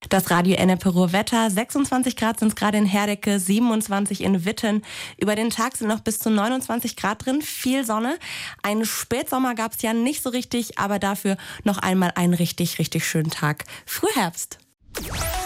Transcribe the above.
Das Radio Ennepe Ruhr-Wetter, 26 Grad sind es gerade in Herdecke, 27 in Witten. Über den Tag sind noch bis zu 29 Grad drin, viel Sonne. Einen Spätsommer gab es ja nicht so richtig, aber dafür noch einmal einen richtig, richtig schönen Tag. Frühherbst.